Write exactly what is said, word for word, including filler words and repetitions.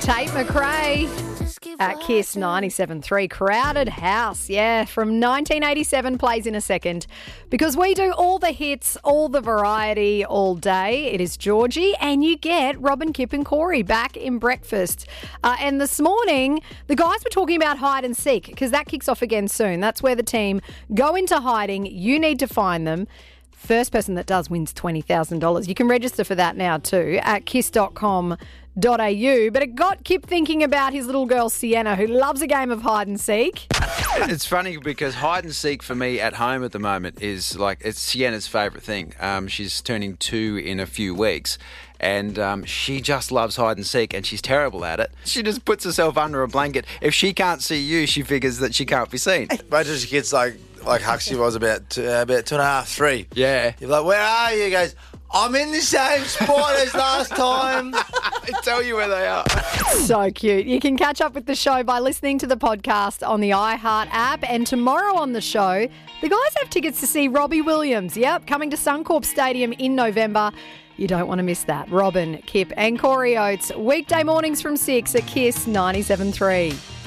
Tate McRae at Kiss ninety-seven point three. Crowded House, yeah, from nineteen eighty-seven plays in a second because we do all the hits, all the variety, all day. It is Georgie and you get Robin, Kip and Corey back in breakfast. Uh, and this morning, the guys were talking about hide and seek because that kicks off again soon. That's where the team go into hiding. You need to find them. First person that does wins twenty thousand dollars. You can register for that now too at kiss dot com dot a u. But it got Kip thinking about his little girl Sienna, who loves a game of hide and seek. It's funny because hide and seek for me at home at the moment is like, it's Sienna's favourite thing. Um, she's turning two in a few weeks. And um, she just loves hide and seek and she's terrible at it. She just puts herself under a blanket. If she can't see you, she figures that she can't be seen. Imagine she gets like like Huxley was about two, uh, about two and a half, three. Yeah. You're like, where are you? He goes, I'm in the same spot as last time. I tell you where they are. So cute. You can catch up with the show by listening to the podcast on the iHeart app. And tomorrow on the show, the guys have tickets to see Robbie Williams. Yep, coming to Suncorp Stadium in November. You don't want to miss that. Robin, Kip and Corey Oates, weekday mornings from six at Kiss ninety-seven point three.